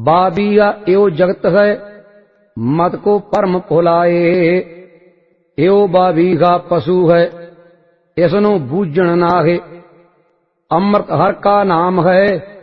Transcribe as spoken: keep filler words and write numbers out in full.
बाबीगा एओ जगत है मत को परम भुलाए। एओ बाबीगा पशु है इसनो बूझण नाहे। अमृत हर का नाम है